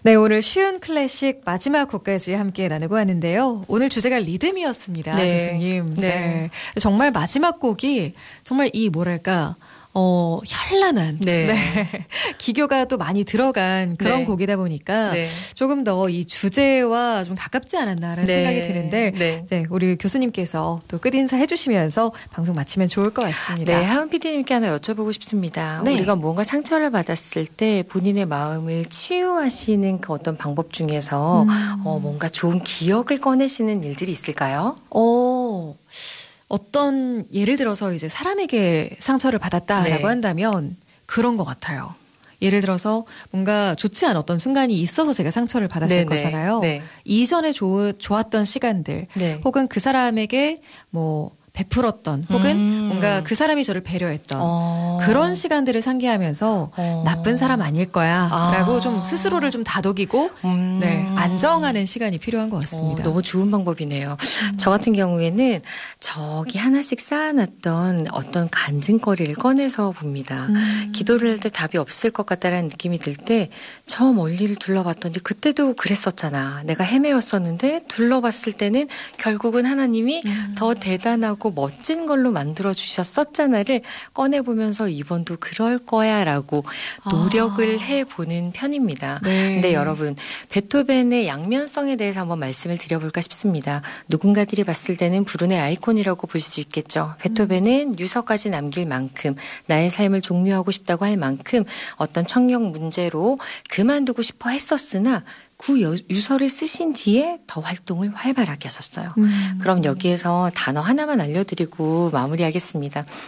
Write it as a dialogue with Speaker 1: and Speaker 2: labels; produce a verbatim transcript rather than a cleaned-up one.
Speaker 1: 네, 오늘 쉬운 클래식 마지막 곡까지 함께 나누고 왔는데요. 오늘 주제가 리듬이었습니다,
Speaker 2: 네.
Speaker 1: 교수님.
Speaker 2: 네.
Speaker 1: 네. 정말 마지막 곡이 정말 이 뭐랄까 어, 현란한
Speaker 2: 네.
Speaker 1: 네. 기교가 또 많이 들어간 그런
Speaker 2: 네.
Speaker 1: 곡이다 보니까
Speaker 2: 네.
Speaker 1: 조금 더 이 주제와 좀 가깝지 않았나라는
Speaker 2: 네.
Speaker 1: 생각이 드는데
Speaker 2: 네.
Speaker 1: 이제 우리 교수님께서 또 끝인사 해주시면서 방송 마치면 좋을 것 같습니다.
Speaker 2: 네, 하은 피디님께 하나 여쭤보고 싶습니다.
Speaker 1: 네.
Speaker 2: 우리가 무언가 상처를 받았을 때 본인의 마음을 치유하시는 그 어떤 방법 중에서
Speaker 1: 음.
Speaker 2: 어, 뭔가 좋은 기억을 꺼내시는 일들이 있을까요?
Speaker 1: 어, 어떤 예를 들어서 이제 사람에게 상처를 받았다라고
Speaker 2: 네.
Speaker 1: 한다면 그런 것 같아요. 예를 들어서 뭔가 좋지 않았던 순간이 있어서 제가 상처를 받았을
Speaker 2: 네네.
Speaker 1: 거잖아요.
Speaker 2: 네.
Speaker 1: 이전에 좋, 좋았던 시간들
Speaker 2: 네.
Speaker 1: 혹은 그 사람에게 뭐 베풀었던 혹은
Speaker 2: 음.
Speaker 1: 뭔가 그 사람이 저를 배려했던
Speaker 2: 어.
Speaker 1: 그런 시간들을 상기하면서
Speaker 2: 어.
Speaker 1: 나쁜 사람 아닐 거야 라고
Speaker 2: 아.
Speaker 1: 좀 스스로를 좀 다독이고
Speaker 2: 음.
Speaker 1: 네, 안정하는 시간이 필요한 것 같습니다.
Speaker 2: 어, 너무 좋은 방법이네요. 음. 저 같은 경우에는 저기 하나씩 쌓아놨던 어떤 간증거리를 꺼내서 봅니다.
Speaker 1: 음.
Speaker 2: 기도를 할 때 답이 없을 것 같다라는 느낌이 들 때 저 멀리를 둘러봤더니 그때도 그랬었잖아. 내가 헤매었었는데 둘러봤을 때는 결국은 하나님이
Speaker 1: 음.
Speaker 2: 더 대단하고 멋진 걸로 만들어주셨었잖아를 꺼내보면서 이번도 그럴 거야 라고 노력을
Speaker 1: 아.
Speaker 2: 해보는 편입니다.
Speaker 1: 네.
Speaker 2: 근데 여러분 베토벤의 양면성에 대해서 한번 말씀을 드려볼까 싶습니다. 누군가들이 봤을 때는 불운의 아이콘이라고 볼 수 있겠죠. 베토벤은 유서까지 남길 만큼 나의 삶을 종료하고 싶다고 할 만큼 어떤 청력 문제로 그만두고 싶어 했었으나 그 유서를 쓰신 뒤에 더 활동을 활발하게 하셨어요.
Speaker 1: 음.
Speaker 2: 그럼 여기에서 단어 하나만 알려드리고 마무리하겠습니다.